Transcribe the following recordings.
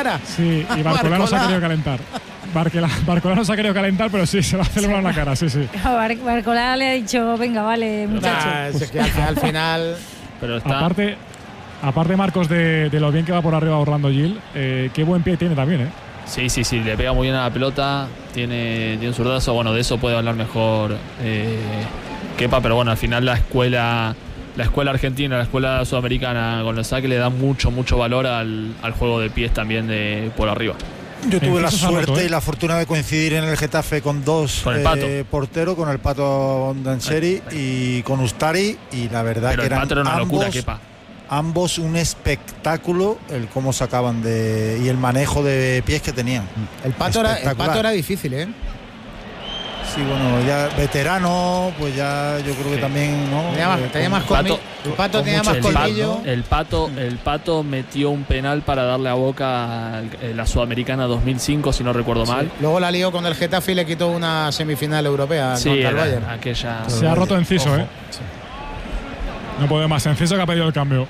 cara. Sí, y Barcolá no se ha querido calentar. Barcolá no se ha querido calentar, pero sí, se lo ha celebrado en la cara, sí. Barcolá le ha dicho, venga, vale, muchachos. Es que al final... Pero está... Aparte, Marcos, de lo bien que va por arriba Orlando Gil, qué buen pie tiene también, ¿eh? Sí, le pega muy bien a la pelota, tiene un zurdazo, bueno, de eso puede hablar mejor Kepa, pero bueno, al final la escuela argentina, la escuela sudamericana con los saques le da mucho valor al juego de pies también de por arriba. Yo tuve la suerte y la fortuna de coincidir en el Getafe con dos porteros, con el Pato Dancheri y con Ustari, y la verdad pero que eran era una locura, Kepa. Ambos un espectáculo el cómo sacaban y el manejo de pies que tenían. El Pato era difícil, ¿eh? Sí, bueno, ya veterano, pues ya yo creo que también, ¿no? Tenía más colmillo. El Pato tenía más colmillo. El Pato metió un penal para darle a Boca la Sudamericana 2005, si no recuerdo mal. Luego la lió con el Getafe y le quitó una semifinal europea contra el Bayern. Aquella... Se ha roto Enciso, ¿eh? Sí. No puede más. Enciso que ha pedido el cambio.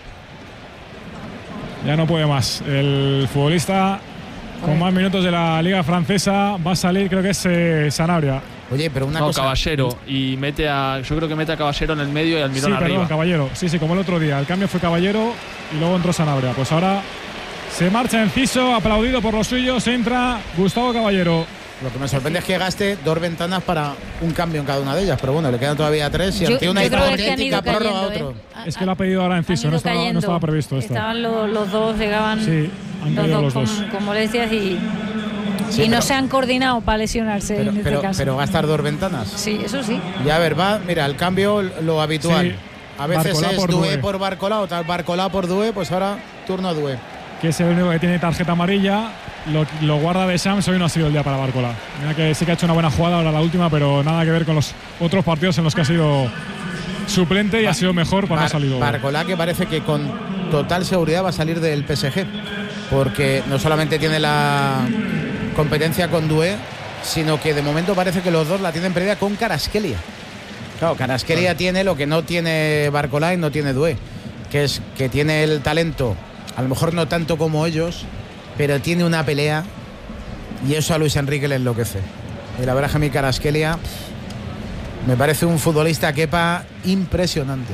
Ya no puede más. El futbolista con más minutos de la Liga Francesa va a salir, creo que es Sanabria. Oye, pero una cosa... Caballero. Y yo creo que mete a Caballero en el medio y Almirón arriba. Perdón, Caballero. Sí, como el otro día. El cambio fue Caballero y luego entró Sanabria. Pues ahora se marcha Enciso, aplaudido por los suyos. Entra Gustavo Caballero. Lo que me sorprende es que gaste 2 ventanas para un cambio en cada una de ellas, pero bueno, le quedan todavía 3 y ante una hipotética prórroga otro. Es que lo ha pedido ahora Enciso, no estaba previsto esto. Estaban los dos, llegaban los dos. Como le decías, y no se han coordinado para lesionarse en este caso. Pero gastar 2 ventanas. Sí, eso sí. Y a ver, mira, el cambio lo habitual. Sí. A veces Barcolá es Doué por Barcolá o tal Barcolá por Doué, pues ahora turno a Doué. Que es el único que tiene tarjeta amarilla. Lo guarda de Shams. Hoy no ha sido el día para Barcolá. Mira que sí que ha hecho una buena jugada ahora la última, pero nada que ver con los otros partidos en los que ha sido suplente y ha sido mejor cuando ha salido. Barcolá, que parece que con total seguridad va a salir del PSG, porque no solamente tiene la competencia con Doué, sino que de momento parece que los dos la tienen perdida con Kvaratskhelia. Claro, Kvaratskhelia tiene lo que no tiene Barcolá y no tiene Doué, que es que tiene el talento, a lo mejor no tanto como ellos, pero tiene una pelea y eso a Luis Enrique le enloquece. Y la verdad es que a mí Kvaratskhelia me parece un futbolista, Kepa, impresionante.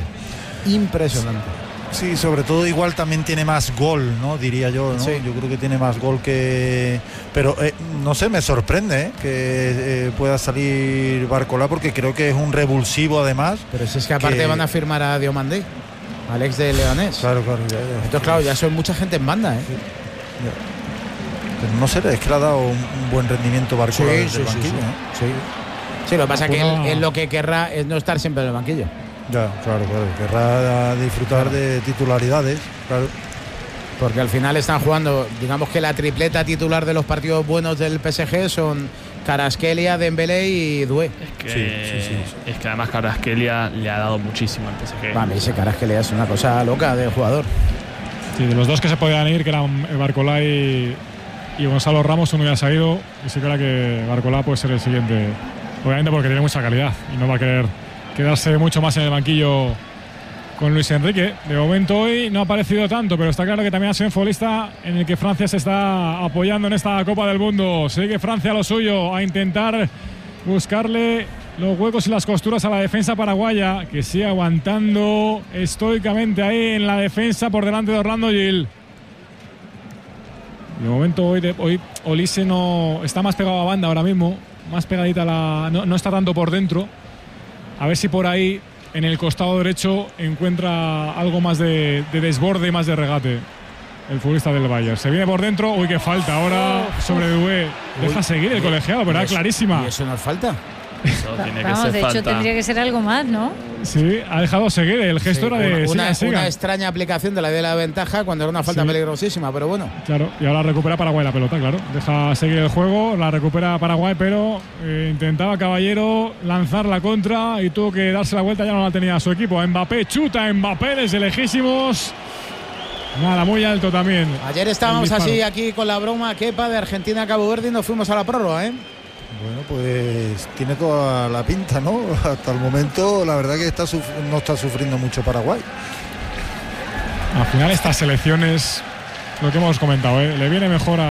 Sí, sobre todo igual también tiene más gol, ¿no? Diría yo, ¿no? Sí. Yo creo que tiene más gol que... Pero no sé, me sorprende que pueda salir Barcolá, porque creo que es un revulsivo además. Pero si es que aparte van a firmar a Diomandé, Alex de Leganés. Claro. Entonces, claro, ya son mucha gente en banda, ¿eh? Sí. Pero no sé, es que le ha dado un buen rendimiento Barcolá desde el banquillo, ¿no? Sí, lo que pasa es que él lo que querrá es no estar siempre en el banquillo. Ya, claro. Querrá disfrutar de titularidades, claro. Porque al final están jugando, digamos que la tripleta titular de los partidos buenos del PSG son Kvaratskhelia, Dembélé y Doué. Es que además Kvaratskhelia le ha dado muchísimo al PSG. Vale, ese Kvaratskhelia es una cosa loca de jugador. Sí, de los dos que se podían ir, que eran Barcolá y Gonzalo Ramos, uno ya se ha ido, y sí que Barcolá puede ser el siguiente, obviamente porque tiene mucha calidad y no va a querer quedarse mucho más en el banquillo con Luis Enrique. De momento hoy no ha aparecido tanto, pero está claro que también ha sido un futbolista en el que Francia se está apoyando en esta Copa del Mundo. Sigue Francia a lo suyo, a intentar buscarle los huecos y las costuras a la defensa paraguaya, que sigue aguantando estoicamente ahí en la defensa por delante de Orlando Gil. De momento hoy Olise no está más pegado a banda ahora mismo, más pegadita no está tanto por dentro. A ver si por ahí en el costado derecho encuentra algo más de desborde y más de regate el futbolista del Bayern. Se viene por dentro, uy, qué falta ahora sobre Doué. Deja seguir el colegiado, pero era clarísima. ¿Y eso no es falta? Eso tiene que ser de hecho falta. tendría que ser algo más, ¿no? Sí, ha dejado seguir. El gesto era de una extraña aplicación de la de la ventaja cuando era una falta peligrosísima, pero bueno. Claro, y ahora recupera Paraguay la pelota, claro. Deja seguir el juego, la recupera Paraguay, pero intentaba Caballero lanzar la contra y tuvo que darse la vuelta, ya no la tenía su equipo. Mbappé chuta, Mbappé desde lejísimos. Nada, muy alto también. Ayer estábamos así aquí con la broma Kepa de Argentina a Cabo Verde y nos fuimos a la prórroga, ¿eh? Bueno, pues tiene toda la pinta, ¿no? Hasta el momento la verdad que no está sufriendo mucho Paraguay. Al final estas selecciones, lo que hemos comentado, le viene mejor a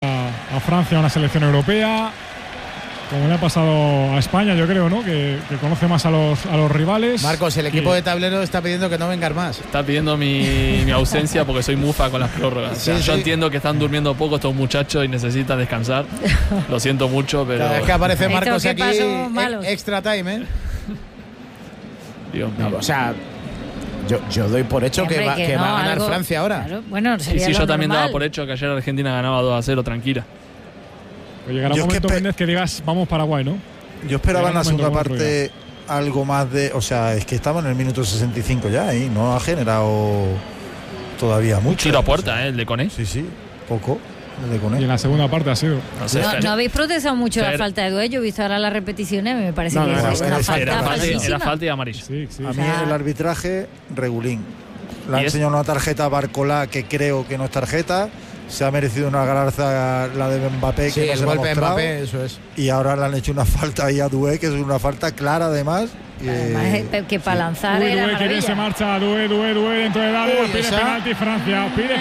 a Francia, a una selección europea, como le ha pasado a España, yo creo, ¿no? Que conoce más a los rivales. Marcos, el equipo de tablero está pidiendo que no vengas más. Está pidiendo mi ausencia porque soy mufa con las prórrogas. Sí, o sea, sí. Yo entiendo que están durmiendo poco estos muchachos y necesitan descansar. Lo siento mucho, pero... Cada vez que aparece Marcos aquí, malos. extra time, ¿eh? Dios mío. No, o sea, yo doy por hecho que va a ganar Francia ahora. Claro, bueno, sí, yo también daba por hecho que ayer Argentina ganaba 2-0, tranquila. Pues llegará un momento, Méndez, que digas, vamos Paraguay, ¿no? Yo esperaba en la segunda parte algo más de... O sea, es que estaba en el minuto 65 ya y no ha generado todavía mucho. Tiro a puerta, el de Koné. Sí, poco. El de Koné. Y en la segunda parte ha sido. No habéis protestado mucho la falta de duelo. He visto ahora las repeticiones, me parece que es una falta. Era falta y amarilla. Sí. A mí el arbitraje, regulín. Le ha enseñado una tarjeta a Barcolá que creo que no es tarjeta. Se ha merecido una garza la de Mbappé, sí, que no el se golpe ha de Mbappé, eso es. Y ahora le han hecho una falta ahí a Doué, que es una falta clara además. Que para lanzar era Doué, que bien se marcha, Doué dentro del área, pide penalti Francia, Pide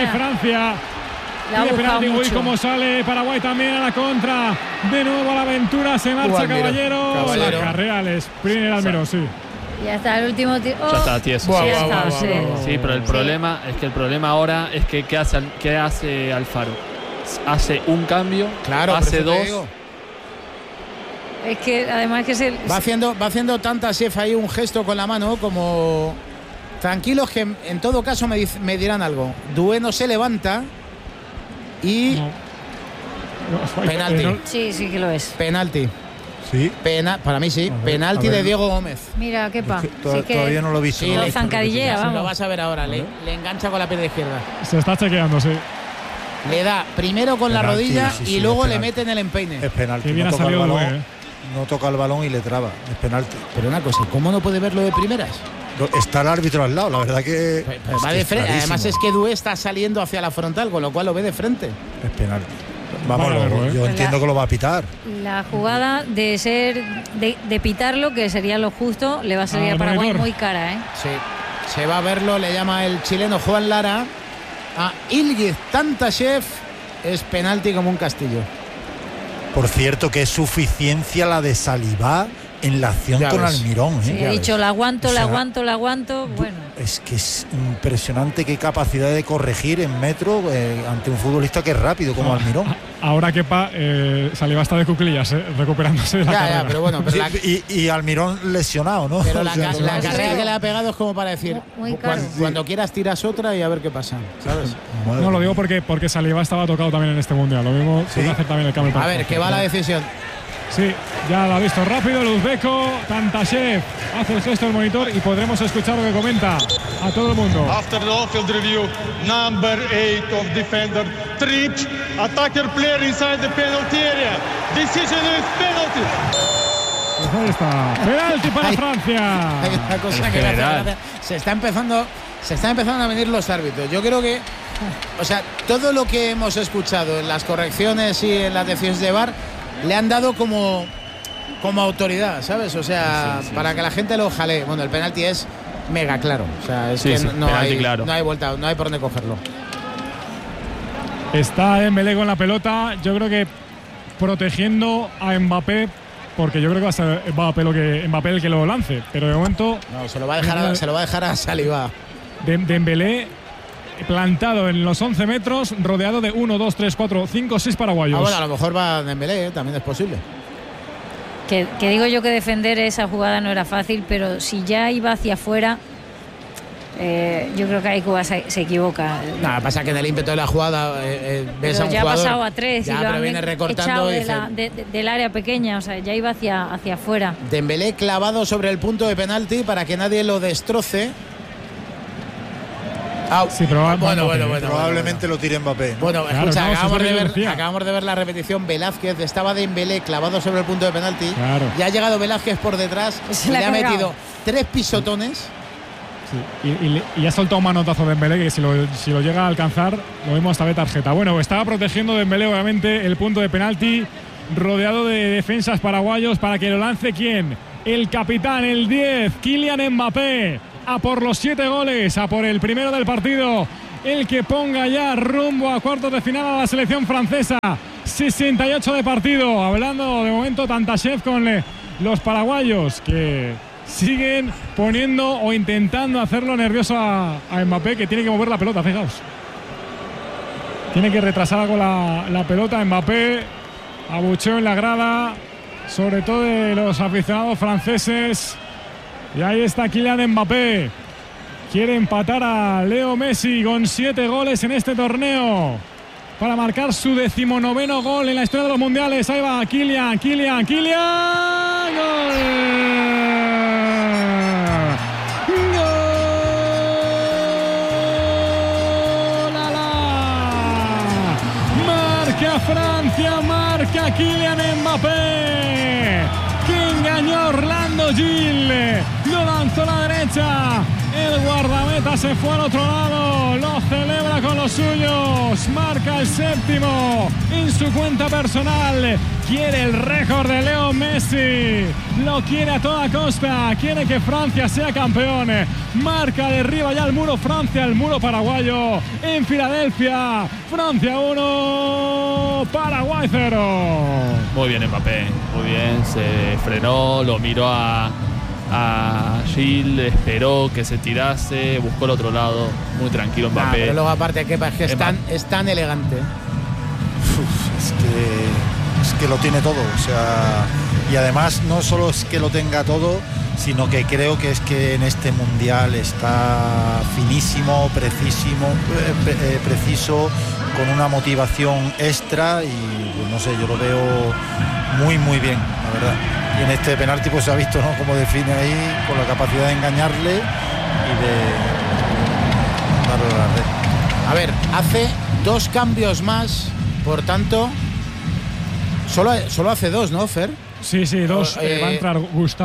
penalti, uy, como sale Paraguay también a la contra. De nuevo a la aventura, se marcha Caballero. La carrera, el sprint el Almirón, sí. Ya está el último tiro. Ya está tieso. Sí, pero el problema es que ahora es que ¿qué hace Alfaro? Hace un cambio, hace dos. Es que además que va haciendo tanta chef ahí un gesto con la mano como tranquilos que en todo caso me dirán algo. Doué no se levanta y penalti. Sí que lo es. Penalti. Sí. Para mí sí. Penalti de Diego Gómez. Mira, quepa. Todavía no lo he visto. Sí, lo zancadillea, vamos. Lo vas a ver ahora. Le engancha con la pierna izquierda. Se está chequeando, sí. Le da primero con la rodilla y luego le mete en el empeine. Es penalti. Que bien ha salido Doué, No toca el balón y le traba. Es penalti. Pero una cosa, ¿cómo no puede verlo de primeras? Está el árbitro al lado, la verdad que... va de frente. Además es que Doué está saliendo hacia la frontal, con lo cual lo ve de frente. Es penalti. Vamos, yo entiendo que lo va a pitar. La jugada de pitarlo, que sería lo justo, le va a salir a Paraguay muy cara, ¿eh? Sí, se va a verlo, le llama el chileno Juan Lara a Ilgiz Tantashev, es penalti como un castillo. Por cierto, que es suficiencia la de Salivá en la acción con Almirón. Sí, he dicho, la aguanto. Bueno. Es que es impresionante qué capacidad de corregir en metro ante un futbolista que es rápido como Almirón. Ahora que Salivá está de cuclillas, recuperándose de la carrera. Pero bueno, pero y Almirón lesionado, ¿no? Pero la carrera que le ha pegado es como para decir, cuando quieras tiras otra y a ver qué pasa, ¿sabes? No, lo digo porque Salivá estaba tocado también en este mundial. Lo mismo puede hacer también el cambio. A ver, que va la decisión. Sí, ya lo ha visto rápido el uzbeco. Tantashev hace el gesto del monitor y podremos escuchar lo que comenta a todo el mundo. After the on-field review, number 8 of defender tripped attacker player inside the penalty area. Decision is penalty. Pues ahí está, penalti para Francia. Hay una cosa que se está empezando a venir los árbitros. Yo creo que, o sea, todo lo que hemos escuchado en las correcciones y en las decisiones de VAR le han dado como autoridad, ¿sabes? O sea, para que la gente lo jale. Bueno, el penalti es mega claro. O sea, es que no hay vuelta, no hay por dónde cogerlo. Está Dembélé con la pelota. Yo creo que protegiendo a Mbappé, porque yo creo que va a ser Mbappé el que lo lance. Pero de momento... No, se lo va a dejar a Salivá. Dembélé plantado en los 11 metros, rodeado de 1, 2, 3, 4, 5, 6 paraguayos. Bueno, a lo mejor va Dembélé, también es posible. Que digo yo que defender esa jugada no era fácil, pero si ya iba hacia afuera, yo creo que ahí Cuba se equivoca. Nada, pasa que en el ímpetu de la jugada ves a un ya jugador, ha pasado a 3 y lo viene recortando del área pequeña, o sea, ya iba hacia afuera. Dembélé clavado sobre el punto de penalti para que nadie lo destroce. Sí, probablemente lo tire Mbappé. Bueno, escucha, acabamos de ver la repetición. Velázquez estaba Dembélé clavado sobre el punto de penalti. Ya ha llegado Velázquez por detrás y le ha metido 3 pisotones. Sí, y ha soltado un manotazo Dembélé que si lo llega a alcanzar, lo vemos hasta de tarjeta. Bueno, estaba protegiendo Dembélé obviamente el punto de penalti, rodeado de defensas paraguayos para que lo lance ¿quién? El capitán, el 10, Kylian Mbappé. A por los 7 goles, a por el primero del partido, el que ponga ya rumbo a cuartos de final a la selección francesa. 68 de partido. Hablando de momento Tantashev con los paraguayos que siguen poniendo o intentando hacerlo nervioso a Mbappé, que tiene que mover la pelota, fijaos. Tiene que retrasar con la pelota. Mbappé, abucheo en la grada, sobre todo de los aficionados franceses. Y ahí está Kylian Mbappé. Quiere empatar a Leo Messi con 7 goles en este torneo para marcar su 19º gol en la historia de los mundiales. Ahí va Kylian. ¡Gol! Francia, marca Kylian Mbappé, que engañó a Orlando Gil, lo lanzó a la derecha, el guardameta se fue al otro lado, lo celebra con los suyos, marca el 7º en su cuenta personal, quiere el récord de Leo Messi, lo quiere a toda costa, quiere que Francia sea campeón, marca, derriba ya el muro Francia, el muro paraguayo en Filadelfia. Francia 1, Paraguay 0. Muy bien Mbappé, muy bien, se frenó, lo miró a Gil, esperó que se tirase, buscó el otro lado, muy tranquilo Mbappé. Pero luego aparte Kepa, es que es tan elegante. Es que lo tiene todo, o sea, y además no solo es que lo tenga todo, sino que creo que es que en este mundial está finísimo, preciso, con una motivación extra y pues, no sé, yo lo veo muy bien, la verdad. Y en este penalti pues se ha visto, ¿no?, cómo define ahí, con la capacidad de engañarle y de darle a la red. A ver, hace 2 cambios más, por tanto, solo hace 2, ¿no, Fer? Sí, 2. Va a entrar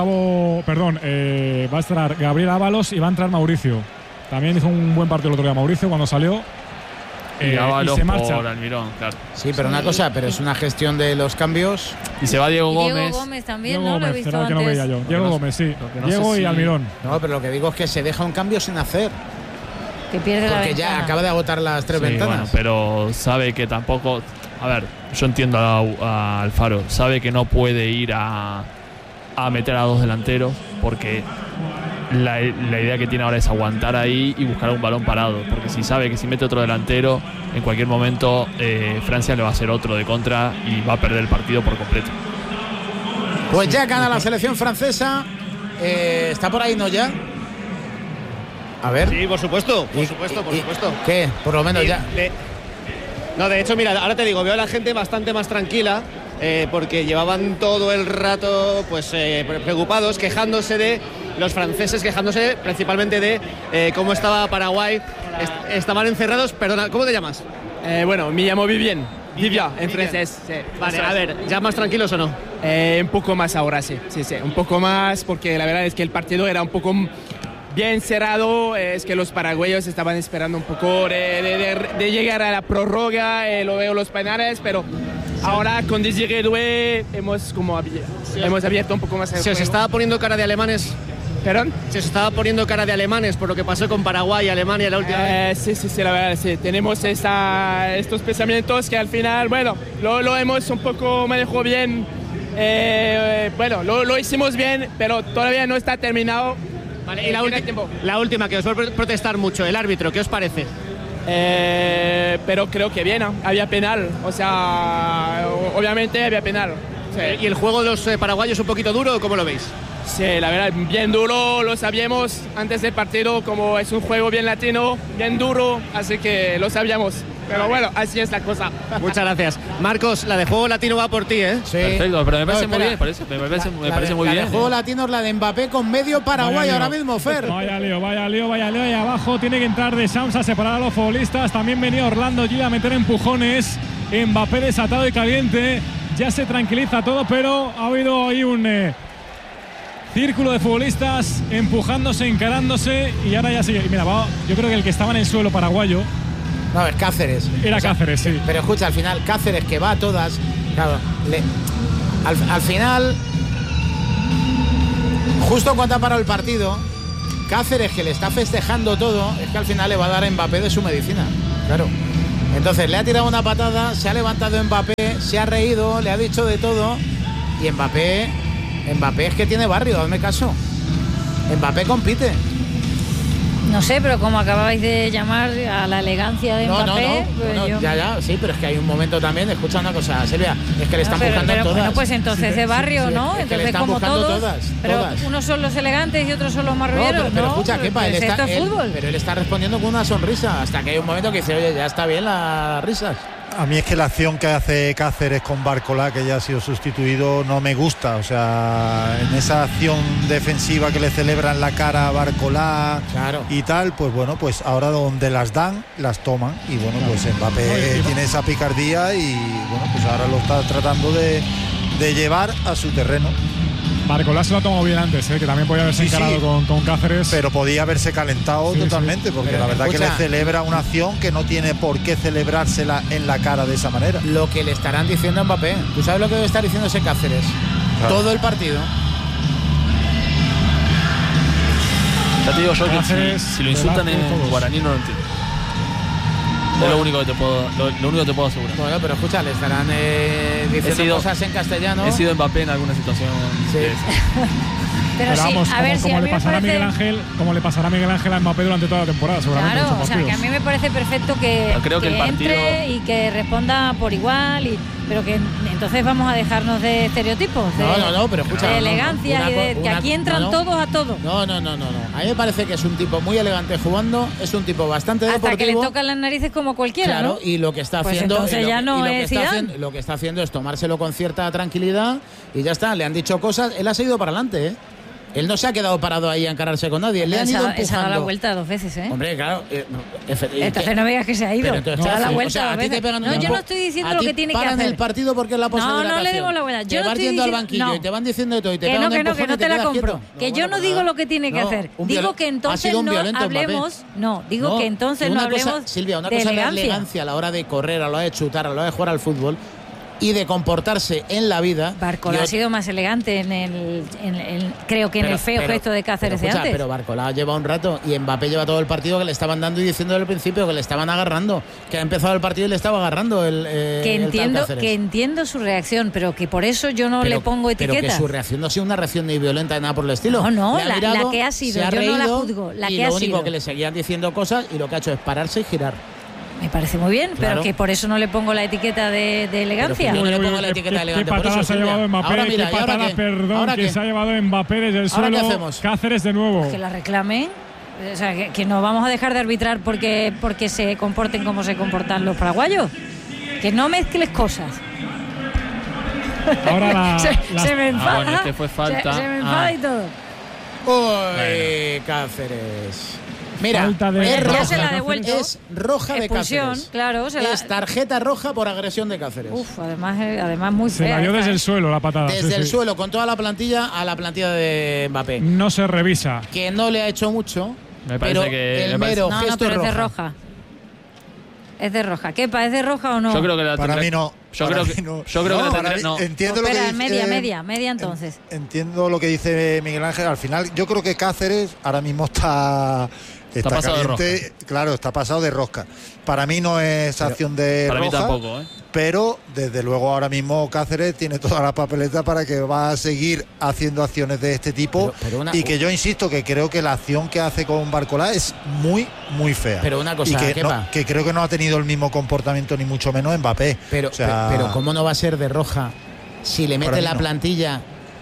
va a entrar Gabriel Ábalos y va a entrar Mauricio. También hizo un buen partido el otro día Mauricio cuando salió. Y Ábalos se marcha por Almirón, claro. Sí, pero una cosa, pero es una gestión de los cambios. Y se va Diego Gómez. Diego Gómez también, Diego ¿no? Gómez, Lo he visto que no veía yo. Diego Gómez, sí. Diego y Almirón. No, pero lo que digo es que se deja un cambio sin hacer. Que pierde la Porque ventana. ya acaba de agotar las 3 ventanas. Bueno, pero sabe que tampoco... A ver, yo entiendo a Alfaro. Sabe que no puede ir a meter a 2 delanteros porque la idea que tiene ahora es aguantar ahí y buscar un balón parado. Porque si sabe que si mete otro delantero, en cualquier momento Francia le va a hacer otro de contra y va a perder el partido por completo. Pues ya gana la selección francesa. Está por ahí, ¿no? Ya. A ver. Sí, por supuesto. ¿Qué? Por lo menos ya. No, de hecho, mira, ahora te digo, veo a la gente bastante más tranquila porque llevaban todo el rato pues preocupados, quejándose de los franceses, quejándose principalmente de cómo estaba Paraguay. Estaban encerrados. Perdona, ¿cómo te llamas? Bueno, me llamo Vivien, en francés. Sí. Vale, a ver, ¿ya más tranquilos o no? Un poco más ahora, sí, un poco más, porque la verdad es que el partido era un poco bien cerrado, es que los paraguayos estaban esperando un poco de llegar a la prórroga, lo veo los penales, pero ahora con Désiré Doué hemos abierto un poco más el juego. ¿Se os estaba poniendo cara de alemanes? ¿Perdón? Se os estaba poniendo cara de alemanes por lo que pasó con Paraguay y Alemania la última vez. Sí, la verdad, sí. Tenemos estos pensamientos que al final, bueno, lo hemos un poco manejado bien. Bueno, lo hicimos bien, pero todavía no está terminado. Vale, y la última, que os voy a protestar mucho, el árbitro, ¿qué os parece? Pero creo que bien, ¿no? Había penal, o sea, obviamente había penal. Sí. ¿Y el juego de los paraguayos un poquito duro o cómo lo veis? Sí, la verdad, bien duro, lo sabíamos antes del partido, como es un juego bien latino, bien duro, así que lo sabíamos. Pero bueno, así es la cosa. Muchas gracias. Marcos, la de juego latino va por ti, ¿eh? Sí. Perfecto, pero me parece muy bien, me parece muy bien. La de juego latino es la de Mbappé con medio Paraguay ahora mismo, Fer. Vaya lío. Y abajo tiene que entrar de Sams a separar a los futbolistas. También venía Orlando Gil a meter empujones. Mbappé desatado y caliente. Ya se tranquiliza todo, pero ha habido ahí un círculo de futbolistas empujándose, encarándose. Y ahora ya sigue. Mira, yo creo que el que estaba en el suelo paraguayo. No, es Cáceres. Era Cáceres, sí. Pero escucha, al final, Cáceres, que va a todas. Claro, al final, justo cuando ha parado el partido, Cáceres, que le está festejando todo, es que al final le va a dar a Mbappé de su medicina. Claro. Entonces le ha tirado una patada, se ha levantado Mbappé Mbappé se ha reído, le ha dicho de todo. Y Mbappé es que tiene barrio, hazme caso. Mbappé compite. No sé, pero como acababais de llamar a la elegancia de Mbappé... Ya, sí, pero es que hay un momento también, escucha una cosa, Silvia, es que le están buscando todas. Bueno, pues entonces de barrio, ¿no? Es que entonces como todos, pero todas. Unos son los elegantes y otros son los marrulleros, pero escucha, Kepa, esto es fútbol. Pero él está respondiendo con una sonrisa, hasta que hay un momento que dice, oye, ya está bien las risas. A mí es que la acción que hace Cáceres con Barcolá, que ya ha sido sustituido, no me gusta. O sea, en esa acción defensiva que le celebran la cara a Barcolá y tal, pues bueno, pues ahora donde las dan, las toman. Y bueno, pues Mbappé tiene esa picardía y bueno, pues ahora lo está tratando de llevar a su terreno. Barcolá se lo ha tomado bien antes, que también podía haberse encarado con Cáceres. Pero podía haberse calentado totalmente, porque pero la verdad que le celebra una acción que no tiene por qué celebrársela en la cara de esa manera. Lo que le estarán diciendo a Mbappé. ¿Tú sabes lo que debe estar diciendo ese Cáceres? Claro. Todo el partido. Ya te digo yo que si lo insultan en guaraní no lo entiendo. Es lo único que te puedo asegurar. Bueno, pero escucha, le estarán diciendo cosas en castellano. He sido Mbappé en alguna situación. Sí. Pero vamos, como le pasará a Miguel Ángel a Mbappé durante toda la temporada, seguramente. Claro, o sea, que a mí me parece perfecto que entre y que responda por igual, pero que entonces vamos a dejarnos de estereotipos, no, pero escucha, de elegancia y de que aquí entran todos a todos. No. A mí me parece que es un tipo muy elegante jugando, es un tipo bastante deportivo. Hasta que le tocan las narices como cualquiera, claro, ¿no? Y lo que está pues haciendo, entonces ya no es Zidane. Lo que está haciendo es tomárselo con cierta tranquilidad y ya está. Le han dicho cosas, él ha seguido para adelante, ¿eh? Él no se ha quedado parado ahí a encararse con nadie. Le han ido empujando. Se ha dado la vuelta 2 veces, ¿eh? Hombre, claro. Entonces no me digas que se ha ido. Se ha dado la vuelta 2 veces. No, yo no estoy diciendo lo que tiene que hacer. Paran el partido porque es la posibilidad. No le demos la vuelta. Yo te vas yendo al banquillo y te van diciendo de todo y te pegan un empujón que no te la compro. Que yo no digo lo que tiene que hacer. Digo que entonces no hablemos. No, digo que entonces no hablemos. Silvia, una cosa es la elegancia a la hora de correr, a la hora de chutar, a la hora de jugar al fútbol y de comportarse en la vida. Barcolá ha sido más elegante creo que en el feo gesto de Cáceres de antes. Pero Barcolá lleva un rato y Mbappé lleva todo el partido que le estaban dando y diciendo desde el principio que le estaban agarrando, que ha empezado el partido y le estaba agarrando que entiendo su reacción, pero que por eso yo no le pongo etiqueta. Pero que su reacción no ha sido una reacción ni violenta ni nada por el estilo. No, la que ha sido, yo no la juzgo, la que ha sido. Y lo único que le seguían diciendo cosas y lo que ha hecho es pararse y girar. Me parece muy bien, claro. Pero que por eso no le pongo la etiqueta de elegancia. No le pongo la etiqueta de elegancia. ¿Qué patada se ha llevado Mbappé? Ahora mira, ¿Qué patada, perdón, que se ha llevado Mbappé desde el suelo? Cáceres de nuevo. Pues que la reclamen. O sea, que no vamos a dejar de arbitrar porque se comporten como se comportan los paraguayos. Que no mezcles cosas. Ahora se me enfada. Bueno, este fue falta. Se me enfada y todo. Uy, Cáceres. Mira, ya se la ha devuelto. Es roja de Cáceres. Claro, es tarjeta roja por agresión de Cáceres. Además muy fea. Se la dio desde el suelo la patada. Desde el suelo, con toda la plantilla a la plantilla de Mbappé. No se revisa. Que no le ha hecho mucho. Me parece pero que el mero gesto pero es de roja. ¿Es de roja? ¿Kepa, es de roja o no? Yo creo que para mí no. Yo creo que no. Entiendo lo que dice, media entonces. Entiendo lo que dice Miguel Ángel. Al final, yo creo que Cáceres ahora mismo está pasado caliente, de rosca. Claro, está pasado de rosca. Para mí no es acción de para roja. Para mí tampoco, Pero desde luego ahora mismo Cáceres tiene toda la papeleta para que va a seguir haciendo acciones de este tipo y que yo insisto que creo que la acción que hace con Barcolá es muy, muy fea. Pero una cosa, y que creo que no ha tenido el mismo comportamiento ni mucho menos Mbappé. Pero ¿cómo no va a ser de roja si le mete la plantilla?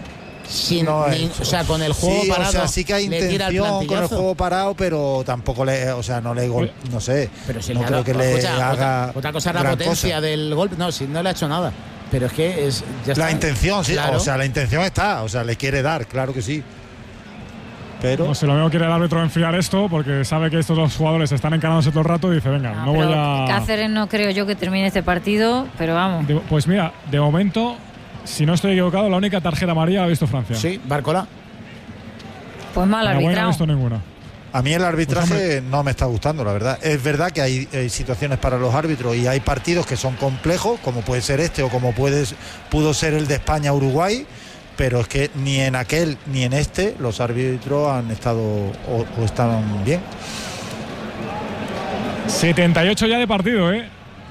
Con el juego parado. O sea, sí que hay intención con el juego parado, pero tampoco no sé. Pero si no creo que le haga. Otra cosa es la potencia del golpe. No, si no le ha hecho nada. Pero es que ya la está. Intención, sí. Claro. O sea, la intención está. O sea, le quiere dar, claro que sí. Pero no sé, lo mismo quiere el árbitro enfriar esto porque sabe que estos dos jugadores están encarándose todo el rato y dice, venga, no voy a. Cáceres no creo yo que termine este partido, pero vamos. Pues mira, de momento. Si no estoy equivocado, la única tarjeta amarilla la ha visto Francia. Sí, Barcolá. Pues mal arbitrado. No he visto ninguna. A mí el arbitraje no me está gustando, la verdad. Es verdad que hay situaciones para los árbitros y hay partidos que son complejos, como puede ser este o como pudo ser el de España-Uruguay, pero es que ni en aquel ni en este los árbitros han estado o están bien. 78 ya de partido,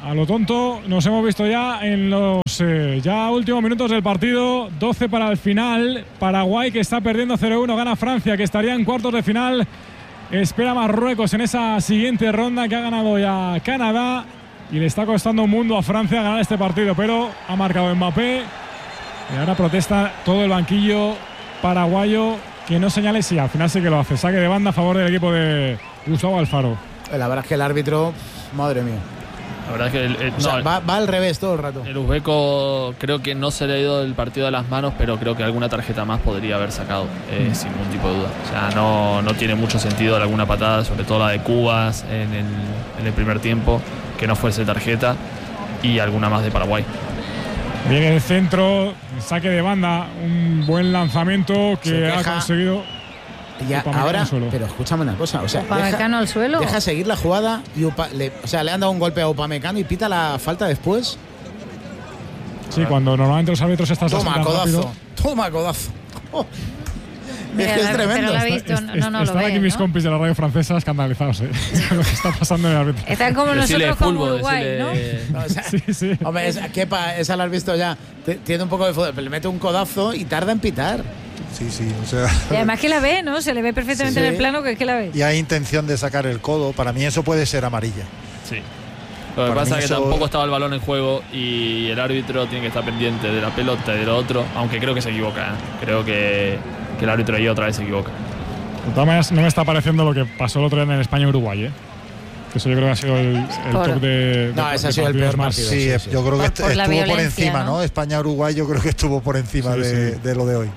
a lo tonto. Nos hemos visto ya en los ya últimos minutos del partido. 12 para el final. Paraguay, que está perdiendo 0-1, gana Francia, que estaría en cuartos de final. Espera Marruecos en esa siguiente ronda, que ha ganado ya Canadá. Y le está costando un mundo a Francia ganar este partido, pero ha marcado Mbappé. Y ahora protesta todo el banquillo paraguayo, que no señale si al final sí que lo hace. Saque de banda a favor del equipo de Gustavo Alfaro. La verdad es que el árbitro, madre mía. La verdad es que va al revés todo el rato. El uzbeco creo que no se le ha ido el partido de las manos, pero creo que alguna tarjeta más podría haber sacado, sin ningún tipo de duda. O sea, no tiene mucho sentido alguna patada, sobre todo la de Cubas en el primer tiempo, que no fuese tarjeta, y alguna más de Paraguay. Viene el centro, saque de banda, un buen lanzamiento que ha conseguido. Ya, ahora, pero escúchame una cosa, o sea, Upamecano al suelo. Deja seguir la jugada y le han dado un golpe a Upamecano y pita la falta después. Sí, cuando normalmente los árbitros están toma codazo. Oh. Mira, es tremendo. Pero lo ha visto, están aquí mis compis de la radio francesa escandalizados, lo que está pasando en el árbitro. Están como nosotros con Uruguay, ¿no? O sea, sí. Hombre, esa lo has visto ya. Tiene un poco de fútbol, pero le mete un codazo y tarda en pitar. Sí, o sea. Y además que la ve, ¿no? Se le ve perfectamente en el plano que es que la ve. Y hay intención de sacar el codo. Para mí eso puede ser amarilla. Sí. Lo que pasa es que tampoco estaba el balón en juego y el árbitro tiene que estar pendiente de la pelota y de lo otro, aunque creo que se equivoca. Creo que el árbitro ahí otra vez se equivoca. De todas maneras, no me está pareciendo lo que pasó el otro día en España-Uruguay, Eso yo creo que ha sido el top de. No, ese ha sido el peor partido. Sí, yo creo que estuvo por encima, ¿no? España-Uruguay, yo creo que estuvo por encima de lo de hoy.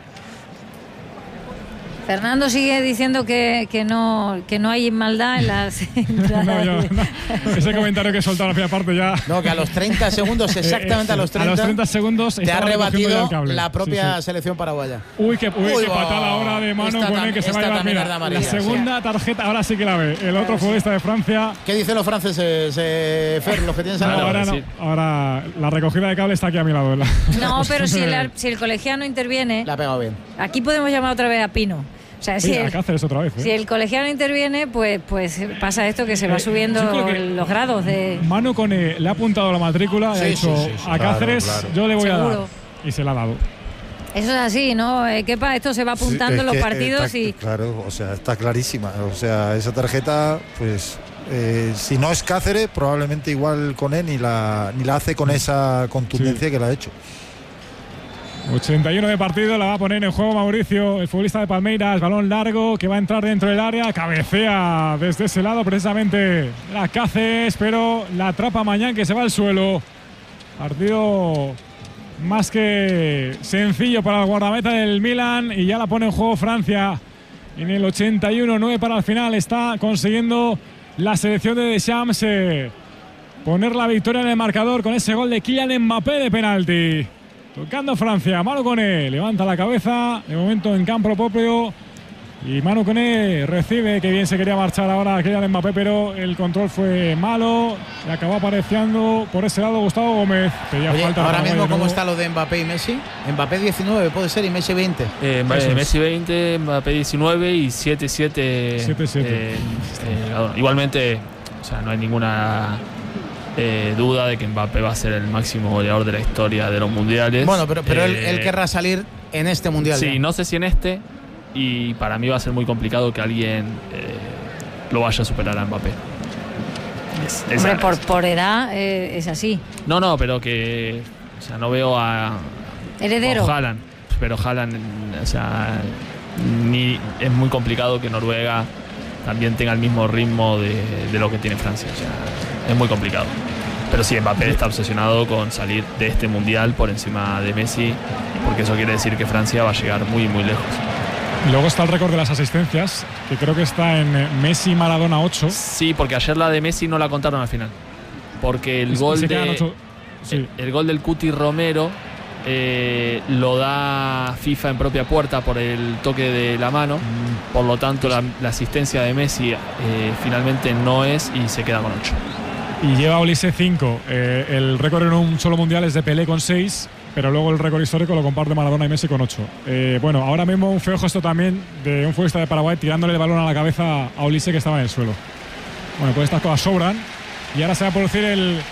Fernando sigue diciendo que no hay maldad en las entradas. Ese comentario que he soltado a la primera parte ya. No, que a los 30 segundos, exactamente a los 30 segundos, te ha rebatido la propia selección paraguaya. Uy, qué patada ahora de mano con él, que se va a llevar la segunda tarjeta. Ahora sí que la ve. El otro futbolista de Francia. ¿Qué dicen los franceses, Fer, los que tienes al lado? Ahora la recogida de cable está aquí a mi lado. No, pero si el colegiado interviene. La ha pegado bien. Aquí podemos llamar otra vez a Pino. O sea, si el colegiado interviene, pues pasa esto, que se va subiendo los grados de. Manu Koné le ha apuntado la matrícula y ha dicho a Cáceres, claro. Yo le voy a dar. Y se la ha dado. Eso es así, ¿no? Kepa, esto se va apuntando en los partidos y. Claro, o sea, está clarísima. O sea, esa tarjeta, pues. Si no es Cáceres, probablemente igual Koné ni la hace con esa contundencia que la ha hecho. 81 de partido, la va a poner en juego Mauricio, el futbolista de Palmeiras, balón largo que va a entrar dentro del área, cabecea desde ese lado precisamente la Cáceres, pero la atrapa Mañán, que se va al suelo. Partido más que sencillo para el guardameta del Milan, y ya la pone en juego Francia en el 81, 9 para el final. Está consiguiendo la selección de Deschamps poner la victoria en el marcador con ese gol de Kylian Mbappé de penalti. Tocando Francia, Manu Koné levanta la cabeza, de momento en campo propio, y Manu Koné recibe, que bien se quería marchar ahora Kylian Mbappé, pero el control fue malo, le acabó apareciendo por ese lado Gustavo Gómez. Oye, falta ahora mismo, ¿cómo está lo de Mbappé y Messi? Mbappé 19 puede ser y Messi 20. Messi 20, Mbappé 19 y 7-7. Igualmente, o sea, no hay ninguna duda de que Mbappé va a ser el máximo goleador de la historia de los mundiales. Bueno, pero él querrá salir en este mundial. Sí, no sé si en este, y para mí va a ser muy complicado que alguien lo vaya a superar a Mbappé. Hombre, por edad es así. No, pero que, o sea, no veo a Heredero. Haaland, pero Haaland, o sea, es muy complicado que Noruega también tenga el mismo ritmo de lo que tiene Francia. O sea, es muy complicado. Pero sí, Mbappé está obsesionado con salir de este mundial por encima de Messi, porque eso quiere decir que Francia va a llegar muy, muy lejos. Y luego está el récord de las asistencias, que creo que está en Messi, Maradona 8. Sí, porque ayer la de Messi no la contaron al final. Porque el gol del Cuti Romero lo da FIFA en propia puerta por el toque de la mano. Por lo tanto, la asistencia de Messi finalmente no es, y se queda con 8. Y lleva Olise 5. El récord en un solo mundial es de Pelé con 6, pero luego el récord histórico lo comparte Maradona y Messi con 8. Bueno, ahora mismo un feo gesto también de un futbolista de Paraguay tirándole el balón a la cabeza a Olise, que estaba en el suelo. Bueno, pues estas cosas sobran. Y ahora se va a producir el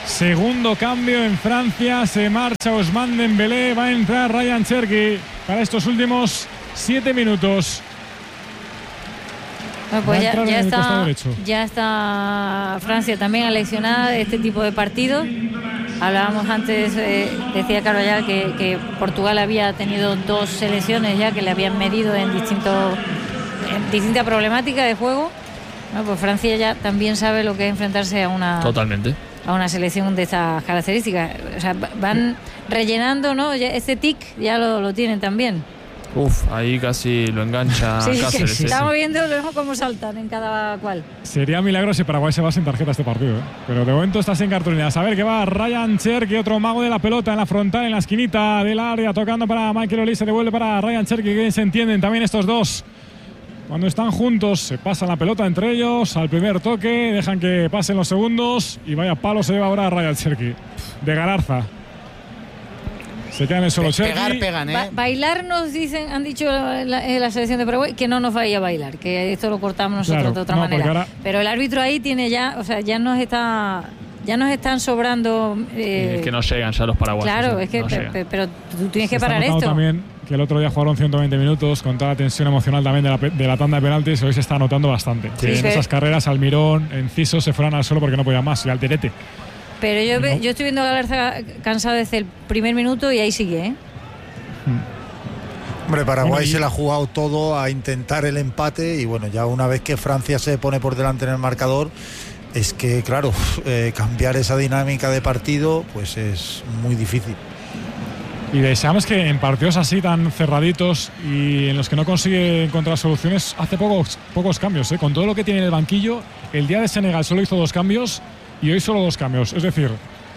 Segundo cambio en Francia, se marcha Ousmane Dembélé, va a entrar Ryan Cherki para estos últimos 7 minutos. Bueno, pues ya está Francia también aleccionada de este tipo de partidos. Hablábamos antes, decía Carvajal que Portugal había tenido 2 selecciones ya que le habían medido en distinta problemática de juego. Bueno, pues Francia ya también sabe lo que es enfrentarse a una selección de estas características. O sea, van rellenando, ¿no? Ya este tic ya lo tienen también. Ahí casi lo engancha Cáceres. Sí. Estamos viendo cómo saltan en cada cual. Sería milagro si Paraguay se va sin tarjeta este partido, ¿eh? Pero de momento está sin cartulinas. A ver qué va Ryan Cherki, otro mago de la pelota en la frontal, en la esquinita del área, tocando para Michael Olise, devuelve para Ryan Cherki, que se entienden también estos dos. Cuando están juntos se pasan la pelota entre ellos al primer toque, dejan que pasen los segundos y vaya palo se lleva ahora Ryan Cherki de Galarza. Se quedan en solo Cherki. Pegan, ¿eh? Bailar nos dicen, han dicho la selección de Paraguay que no nos vaya a bailar, que esto lo cortamos nosotros de otra manera. Ahora, pero el árbitro ahí tiene ya, o sea, ya nos están sobrando. Es que no llegan ya los paraguayos. Claro, es que pero tú tienes que parar esto. También que el otro día jugaron 120 minutos con toda la tensión emocional también de la tanda de penaltis. Hoy se está notando bastante. Sí, en esas carreras Almirón, Enciso se fueron al suelo porque no podían más, y Alterete. Pero yo estoy viendo a Galarza cansado desde el primer minuto y ahí sigue, ¿eh? Hombre, Paraguay se la ha jugado todo a intentar el empate y bueno, ya una vez que Francia se pone por delante en el marcador, es que claro, cambiar esa dinámica de partido pues es muy difícil. Y deseamos que en partidos así tan cerraditos y en los que no consigue encontrar soluciones, hace pocos cambios, ¿eh? Con todo lo que tiene en el banquillo, el día de Senegal solo hizo 2 cambios y hoy solo 2 cambios. Es decir,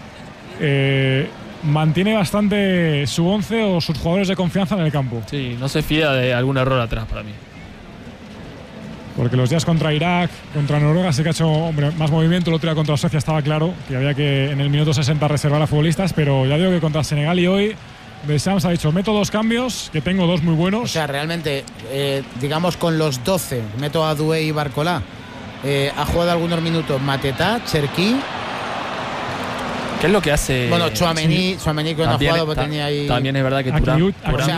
mantiene bastante su 11 o sus jugadores de confianza en el campo. Sí, no se fía de algún error atrás para mí. Porque los días contra Irak, contra Noruega sí que ha hecho más movimiento. El otro día contra Suecia estaba claro que había que en el minuto 60 reservar a futbolistas, pero ya digo que contra Senegal y hoy Deschamps ha dicho, meto 2 cambios, que tengo 2 muy buenos. O sea, realmente, digamos con los 12, meto a Doué y Barcolá. Ha jugado algunos minutos Mateta, Cherki. ¿Qué es lo que hace? Bueno, Tchouaméni que no ha jugado, porque tenía ahí. También es verdad que Thuram.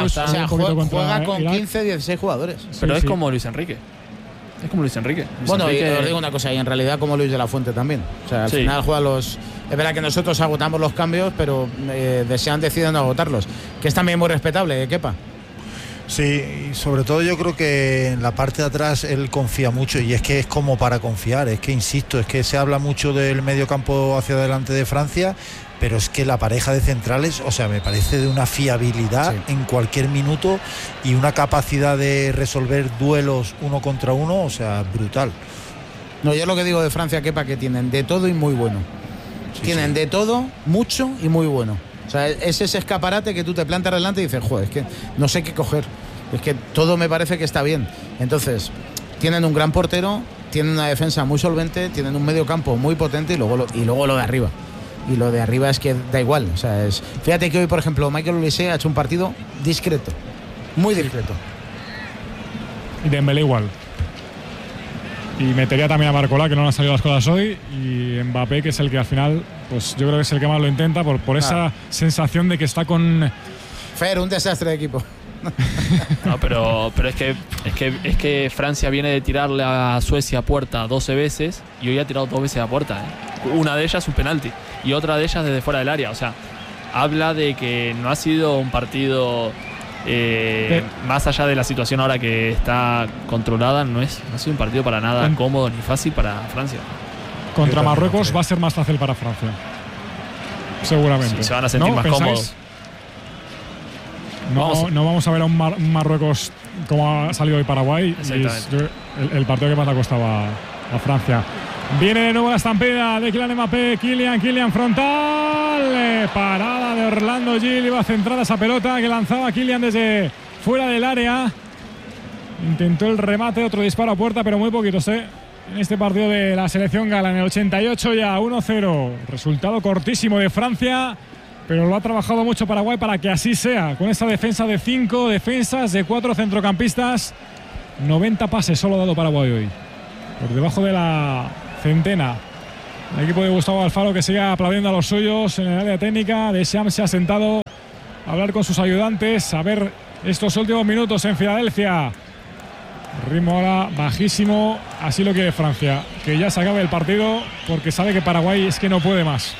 Juega con 15, 16 jugadores. Pero es como Luis Enrique. Es como Luis Enrique. Bueno, y os digo una cosa, y en realidad como Luis de la Fuente también. O sea, al final juega los. Es verdad que nosotros agotamos los cambios, pero Deschamps decide no agotarlos. Que es también muy respetable, Kepa. Sí, y sobre todo yo creo que en la parte de atrás él confía mucho, y es que es como para confiar, es que insisto, es que se habla mucho del medio campo hacia adelante de Francia, pero es que la pareja de centrales, o sea, me parece de una fiabilidad en cualquier minuto y una capacidad de resolver duelos 1 contra 1, o sea, brutal. No, yo lo que digo de Francia, Kepa, que tienen de todo y muy bueno. Tienen de todo, mucho y muy bueno. O sea, es ese escaparate que tú te plantas delante y dices, joder, es que no sé qué coger. Es que todo me parece que está bien. Entonces, tienen un gran portero, tienen una defensa muy solvente, tienen un medio campo muy potente y luego lo de arriba. Y lo de arriba es que da igual. O sea, fíjate que hoy, por ejemplo, Michael Olise ha hecho un partido discreto. Muy discreto. Y Dembélé igual. Y metería también a Barcolá, que no le han salido las cosas hoy, y Mbappé, que es el que al final, pues yo creo que es el que más lo intenta por esa sensación de que está con... Fer, un desastre de equipo. No, pero es que Francia viene de tirarle a Suecia a puerta 12 veces y hoy ha tirado 2 veces a puerta, ¿eh? Una de ellas un penalti y otra de ellas desde fuera del área. O sea, habla de que no ha sido un partido... más allá de la situación ahora que está controlada, no ha sido un partido para nada cómodo ni fácil para Francia. Contra Marruecos va a ser más fácil para Francia, seguramente. Sí, se van a sentir más cómodos. No vamos a ver a un Marruecos como ha salido hoy Paraguay. El partido que más le ha costado a Francia. Viene de nuevo la estampida de Kylian Mbappé. Kylian frontal. Parada de Orlando Gil. Iba a centrar esa pelota que lanzaba Kylian desde fuera del área. Intentó el remate, otro disparo a puerta, pero muy poquitos, en este partido de la selección gala. En el 88 ya 1-0. Resultado cortísimo de Francia, pero lo ha trabajado mucho Paraguay para que así sea. Con esa defensa de 5 defensas, de 4 centrocampistas. 90 pases solo ha dado Paraguay hoy. Por debajo de la centena El equipo de Gustavo Alfaro que sigue aplaudiendo a los suyos en el área técnica. Deschamps se ha sentado a hablar con sus ayudantes, a ver estos últimos minutos en Filadelfia. Ritmo ahora bajísimo, así lo quiere Francia, que ya se acabe el partido porque sabe que Paraguay es que no puede más.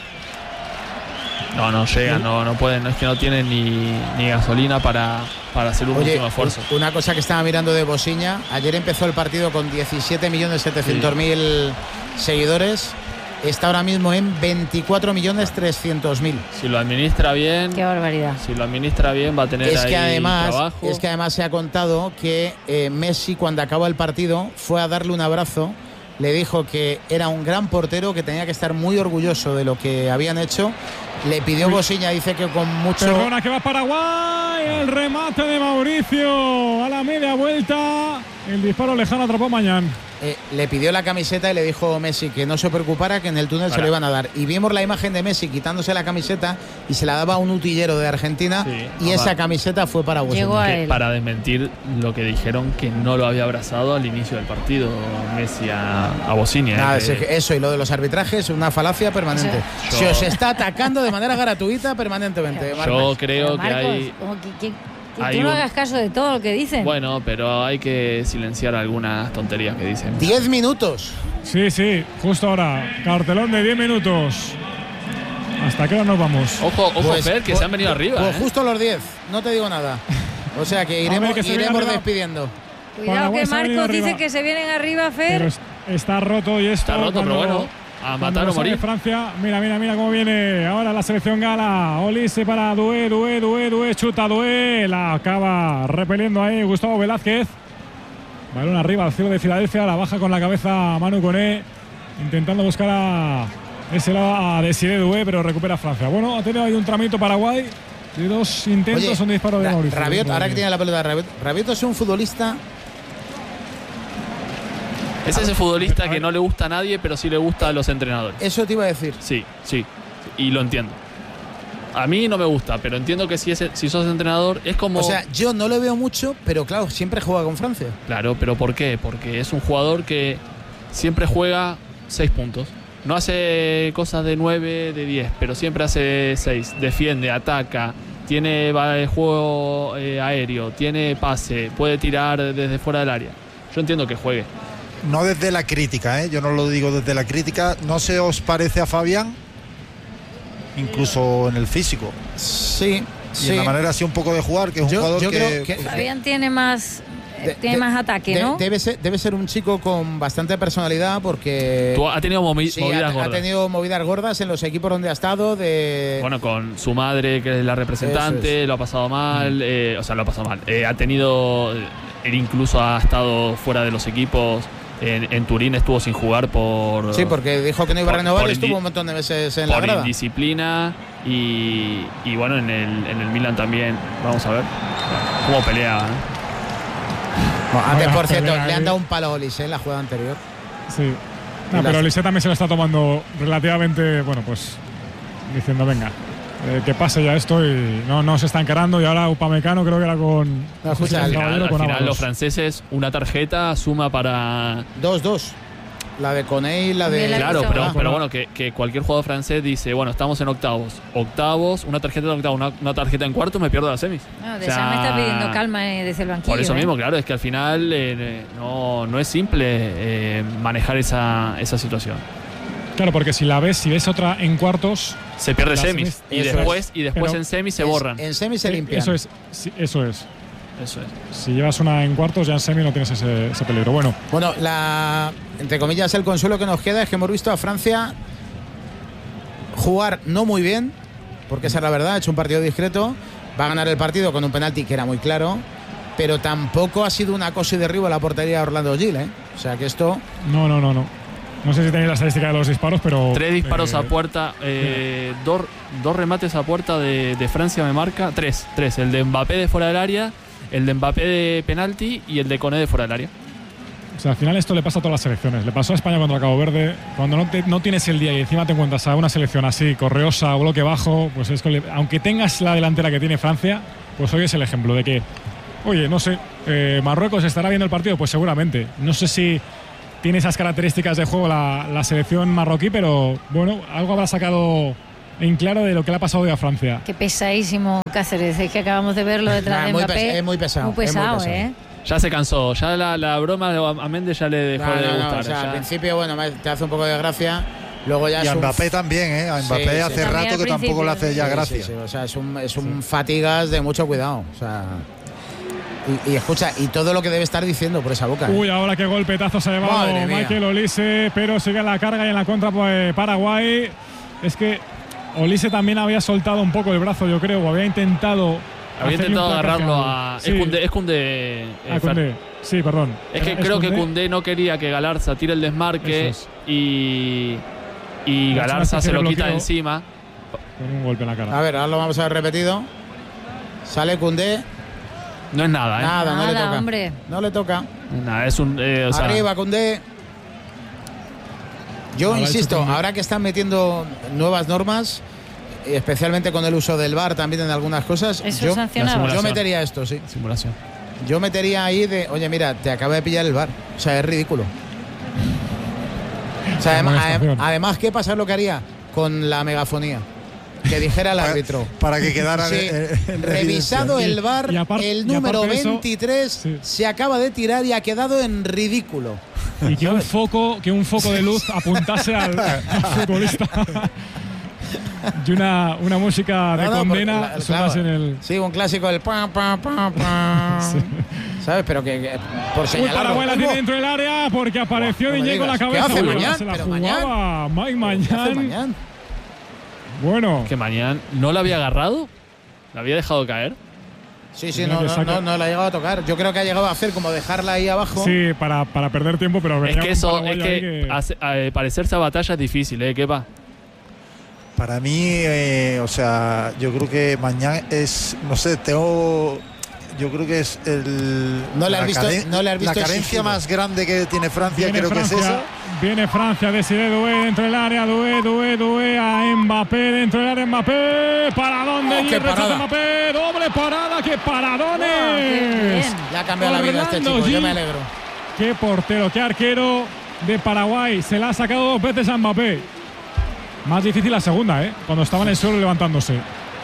No llega, no pueden, es que no tienen ni gasolina para hacer un último esfuerzo. Una cosa que estaba mirando de Bosiña, ayer empezó el partido con 17.700.000 seguidores. Está ahora mismo en 24.300.000. Si lo administra bien. Qué barbaridad. Si lo administra bien va a tener trabajo. Es que además se ha contado que Messi, cuando acabó el partido, fue a darle un abrazo. Le dijo que era un gran portero, que tenía que estar muy orgulloso de lo que habían hecho. Le pidió Bosiña, dice que con mucho... Perdona, que va Paraguay. El remate de Mauricio a la media vuelta. El disparo lejano atrapó Mañán. Le pidió la camiseta y le dijo Messi que no se preocupara, que en el túnel se lo iban a dar. Y vimos la imagen de Messi quitándose la camiseta y se la daba a un utillero de Argentina, y esa camiseta fue para Bosiña. Para desmentir lo que dijeron, que no lo había abrazado al inicio del partido Messi a Bosiña. Nada, eso y lo de los arbitrajes, una falacia permanente. Se os está atacando de manera gratuita permanentemente. Yo creo que hay... Que tú no hagas caso de todo lo que dicen. Bueno, pero hay que silenciar algunas tonterías que dicen. 10 minutos. Sí, justo ahora. Cartelón de 10 minutos. ¿Hasta qué hora nos vamos? Ojo, Fer, que se han venido arriba. Pues justo los 10, no te digo nada. O sea que iremos despidiendo. Cuidado que Marcos dice que se vienen arriba, Fer. Pero está roto y esto. Está roto, pero bueno. A matar o morir. Francia, mira cómo viene ahora la selección gala. Olise para Doué, chuta Doué, la acaba repeliendo ahí Gustavo Velázquez. Balón arriba al cielo de Filadelfia, la baja con la cabeza Manu Koné, intentando buscar a ese lado a Desiré Doué, pero recupera Francia. Bueno, ha tenido ahí un tramito Paraguay de 2 intentos, un disparo de Mauricio. Rabiot, ahora que tiene la pelota Rabiot es un futbolista. Es ese futbolista que no le gusta a nadie, pero sí le gusta a los entrenadores. Eso te iba a decir. Sí. Y lo entiendo. A mí no me gusta, pero entiendo que si sos entrenador es como... O sea, yo no lo veo mucho, pero claro, siempre juega con Francia. Claro, pero ¿por qué? Porque es un jugador que siempre juega 6 puntos. No hace cosas de 9, de 10, pero siempre hace 6. Defiende, ataca, tiene juego aéreo, tiene pase, puede tirar desde fuera del área. Yo entiendo que juegue. No desde la crítica, yo no lo digo desde la crítica. ¿No se os parece a Fabián? Incluso en el físico. Sí. Y en la manera así un poco de jugar, que es un jugador que Fabián tiene más ataque, ¿no? Debe ser un chico con bastante personalidad, porque ha tenido movidas gordas. Ha tenido movidas gordas en los equipos donde ha estado. Bueno, con su madre, que es la representante, lo ha pasado mal. Ha tenido... Él incluso ha estado fuera de los equipos. En Turín estuvo sin jugar por... Sí, porque dijo que no iba a renovar y estuvo un montón de veces en la grada. Por indisciplina y bueno, en el Milan también. Vamos a ver cómo pelea. Antes, por cierto, le han dado un palo a Olise en la jugada anterior. Sí. Pero Olise también se lo está tomando relativamente, pues diciendo, venga, que pase ya esto, y no se está encarando. Y ahora Upamecano creo que era con... al final los franceses, una tarjeta suma para... 2-2. La de Koné y la de... Claro, pero bueno, que cualquier jugador francés dice, bueno, estamos en octavos, una tarjeta de octavos, una tarjeta en cuartos, me pierdo las semis. No, Deschamps me está pidiendo calma desde el banquillo. Por eso mismo, claro, es que al final no es simple manejar esa situación. Claro, porque si ves otra en cuartos, se pierde semis. Y después en semis se borran. En semis se limpian. Eso es. Si llevas una en cuartos, ya en semis no tienes ese peligro. Bueno, entre comillas, el consuelo que nos queda es que hemos visto a Francia jugar no muy bien, porque esa es la verdad, ha hecho un partido discreto. Va a ganar el partido con un penalti que era muy claro, pero tampoco ha sido una cosa y derribo a la portería de Orlando Gil, O sea que esto... No sé si tenéis la estadística de los disparos, pero... 3 disparos a puerta, 2 remates a puerta de Francia me marca. 3. El de Mbappé de fuera del área, el de Mbappé de penalti y el de Koné de fuera del área. O sea, al final esto le pasa a todas las selecciones. Le pasó a España contra Cabo Verde. Cuando no tienes el día y encima te encuentras a una selección así, correosa, bloque bajo, pues es que aunque tengas la delantera que tiene Francia, pues hoy es el ejemplo de que, oye, no sé, Marruecos estará viendo el partido, pues seguramente. No sé si tiene esas características de juego la selección marroquí, pero bueno, algo habrá sacado en claro de lo que le ha pasado hoy a Francia. Qué pesadísimo Cáceres, es que acabamos de verlo detrás de Mbappé. Es muy pesado. Muy pesado, ¿eh? Ya se cansó, ya la broma a Méndez ya le dejó de gustar. O sea, al principio, bueno, te hace un poco de gracia. Luego ya y a Mbappé también, ¿eh? A Mbappé hace rato que tampoco le hace ya gracia. O sea, es un fatigas de mucho cuidado. O sea, y escucha, y todo lo que debe estar diciendo por esa boca. Uy, ahora qué golpetazo se ha llevado Michael Olise, pero sigue en la carga y en la contra pues, Paraguay. Es que Olise también había soltado un poco el brazo, yo creo, o había intentado agarrarlo a... Sí. Es Koundé. Koundé. Sí, perdón. Es que creo que Koundé no quería que Galarza tire el desmarque y Galarza se lo quita de encima. Con un golpe en la cara. A ver, ahora lo vamos a ver repetido. Sale Koundé. No es nada, ¿eh? Nada, no le toca. Hombre. No le toca. Nada, es un... Arriba, Koundé. Yo insisto, ahora que están metiendo nuevas normas, especialmente con el uso del VAR también en algunas cosas, yo metería esto, sí. Simulación. Yo metería ahí de, oye, mira, te acaba de pillar el VAR. O sea, es ridículo. O sea, además, ¿qué pasa lo que haría con la megafonía? Que dijera el árbitro. Para que quedara revisado el VAR, el número 23 se acaba de tirar y ha quedado en ridículo. Y que un foco de luz apuntase al futbolista. Y una música de condena claro, en el... Sí, un clásico del pam, pam, pam, pam. Sí. ¿Sabes? Pero que por señalarlo. Paraguay la tiene dentro del área porque apareció Diñé con la cabeza. ¿Qué hace Mañán? Se la jugaba Mike Mañán. Bueno. ¿Que Mañán no la había agarrado? ¿La había dejado caer? Sí, no la ha llegado a tocar. Yo creo que ha llegado a hacer como dejarla ahí abajo. Sí, para perder tiempo, pero... Es que eso, parecerse a batalla es difícil, Kepa. Para mí, o sea, yo creo que mañana es, no sé, yo creo que es la carencia más grande que tiene Francia, creo que es esa. Viene Francia, Desiré Doué dentro del área, Doué a Mbappé dentro del área, Mbappé, paradón de Mbappé, doble parada, qué paradones. Ya ha cambiado la vida este chico, yo me alegro. Qué portero, qué arquero de Paraguay, se la ha sacado 2 veces a Mbappé. Más difícil la segunda, cuando estaba en el suelo levantándose.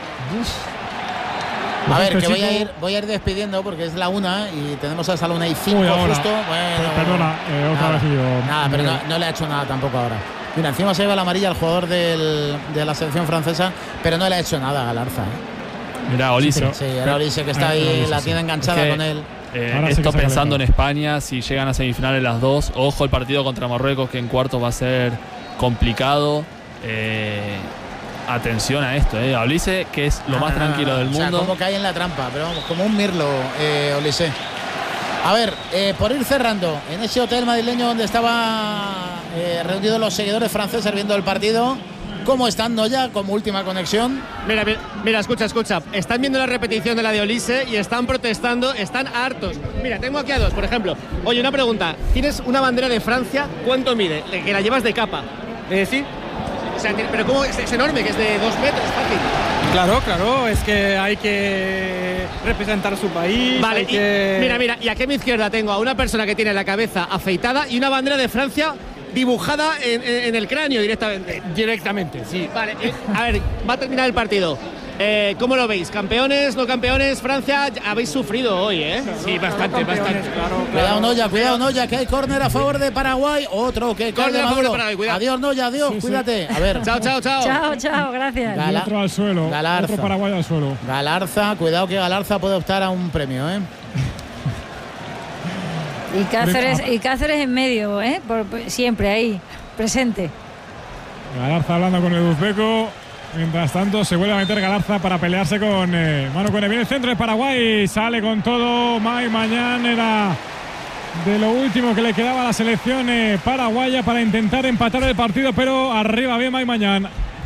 A ver, que voy a ir despidiendo porque es la 1 y tenemos hasta la 1:05 justo. Bueno, perdona, otra vez yo. Nada, pero no le ha hecho nada tampoco ahora. Mira, encima se lleva la amarilla al jugador de la selección francesa, pero no le ha hecho nada a Galarza. Mira, Olise. Sí, era Olise que está ahí, la tiene enganchada con él. Esto pensando en España, si llegan a semifinales las dos, ojo el partido contra Marruecos, que en cuartos va a ser complicado. Atención a esto, a Olise, que es lo más tranquilo del mundo. O sea, como cae en la trampa, pero vamos, como un mirlo, Olise. A ver, por ir cerrando, en ese hotel madrileño donde estaban reunidos los seguidores franceses viendo el partido, ¿cómo están, Noya, como última conexión? Mira, escucha. Están viendo la repetición de la de Olise y están protestando, están hartos. Mira, tengo aquí a 2, por ejemplo. Oye, una pregunta. ¿Tienes una bandera de Francia? ¿Cuánto mide? Que la llevas de capa. Es decir, o sea, pero ¿cómo? Es enorme, que es de 2 metros, fácil. Claro, es que hay que representar su país. Vale, que... mira, y aquí a mi izquierda tengo a una persona que tiene la cabeza afeitada y una bandera de Francia dibujada en el cráneo directamente. Directamente, sí. Vale, a ver, va a terminar el partido. ¿Cómo lo veis? ¿Campeones, no campeones? Francia, habéis sufrido hoy, Sí, bastante. Claro. Cuidado, Noya, que hay córner a favor de Paraguay. Otro que córner a favor de Paraguay, cuidado. Adiós, Noya, adiós, cuídate. A ver. Chao. Chao, gracias. Otro al suelo. Galarza. Otro Paraguay al suelo. Galarza, cuidado que Galarza puede optar a un premio, Y Cáceres en medio, siempre ahí, presente. Galarza hablando con el uzbeco. Mientras tanto se vuelve a meter Galarza para pelearse con Manu Kone. Viene el centro de Paraguay, sale con todo. Mike Mañán era de lo último que le quedaba a la selección paraguaya para intentar empatar el partido, pero arriba bien Mike Mañán.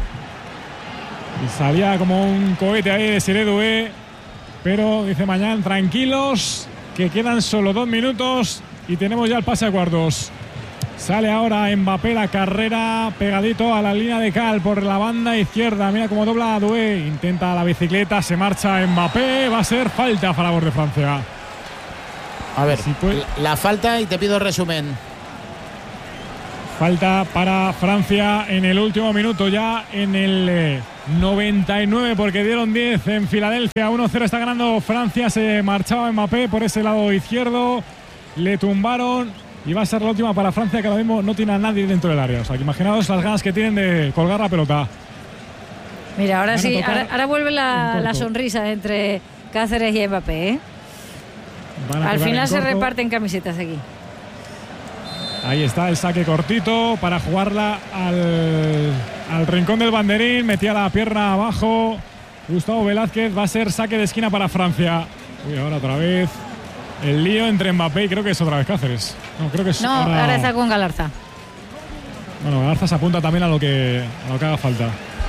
Y salía como un cohete ahí de Desiré Doué, pero dice Mañán, tranquilos, que quedan solo 2 minutos y tenemos ya el pase a cuartos. Sale ahora Mbappé, la carrera pegadito a la línea de cal por la banda izquierda. Mira cómo dobla a Doué. Intenta la bicicleta, se marcha Mbappé. Va a ser falta a favor de Francia. A ver, la falta y te pido el resumen. Falta para Francia en el último minuto, ya en el 99, porque dieron 10 en Filadelfia. 1-0 está ganando Francia. Se marchaba Mbappé por ese lado izquierdo. Le tumbaron y va a ser la última para Francia, que ahora mismo no tiene a nadie dentro del área. O sea, que imaginaos las ganas que tienen de colgar la pelota. Mira, ahora sí, ahora vuelve la sonrisa entre Cáceres y Mbappé, ¿eh? Al final se reparten camisetas aquí. Ahí está el saque cortito para jugarla al rincón del banderín. Metía la pierna abajo Gustavo Velázquez. Va a ser saque de esquina para Francia. Uy, ahora otra vez el lío entre Mbappé y creo que es otra vez Cáceres. No, creo que es ahora está con Galarza. Bueno, Galarza se apunta también a lo que haga falta.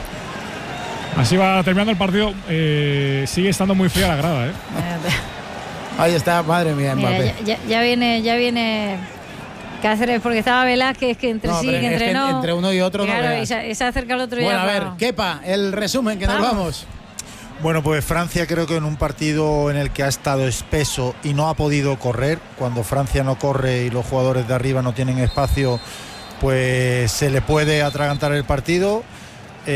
Así va terminando el partido. Sigue estando muy fría la grada, ¿eh? Ahí está, madre mía, Mbappé. Ya viene Cáceres, porque estaba Velázquez, que entre sí, que entre no. Entre uno y otro, claro, no y se acerca el otro día. Bueno, a ver, Kepa, el resumen, que nos vamos. Bueno, pues Francia creo que en un partido en el que ha estado espeso y no ha podido correr, cuando Francia no corre y los jugadores de arriba no tienen espacio, pues se le puede atragantar el partido. Y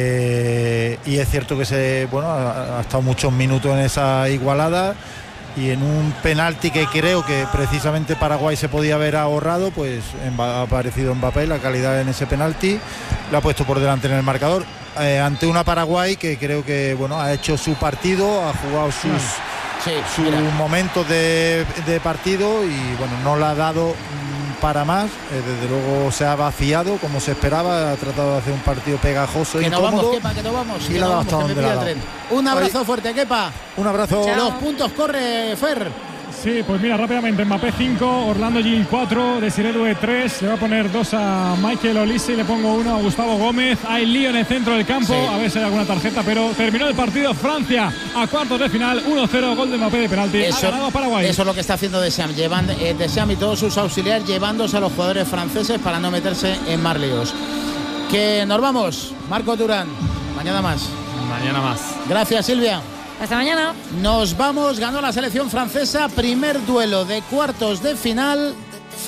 es cierto que ha estado muchos minutos en esa igualada, y en un penalti que creo que precisamente Paraguay se podía haber ahorrado, pues ha aparecido Mbappé. La calidad en ese penalti la ha puesto por delante en el marcador, ante una Paraguay que creo que ha hecho su partido, ha jugado sus momentos de partido, y no le ha dado para más. Desde luego se ha vaciado como se esperaba, ha tratado de hacer un partido pegajoso y incómodo. Vamos, Kepa, que no vamos. Y la ha dado hasta donde la ha dado. Un abrazo fuerte, Kepa. Un abrazo. Chao. Los puntos corre, Fer. Sí, pues mira, rápidamente, Mbappé 5, Orlando Gil 4, Desiré Doué 3, le va a poner 2 a Michael Olise y le pongo 1 a Gustavo Gómez. Hay lío en el centro del campo, a ver si hay alguna tarjeta, pero terminó el partido. Francia a cuartos de final, 1-0, gol de Mbappé de penalti. Ha ganado Paraguay. Eso es lo que está haciendo Deschamps, Deschamps y todos sus auxiliares llevándose a los jugadores franceses para no meterse en más líos. Que nos vamos, Marco Turán, mañana más. Mañana más. Gracias, Silvia. Hasta mañana. Nos vamos, ganó la selección francesa, primer duelo de cuartos de final,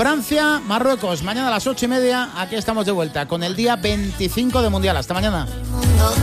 Francia-Marruecos. Mañana a las 8:30, aquí estamos de vuelta con el día 25 de Mundial. Hasta mañana.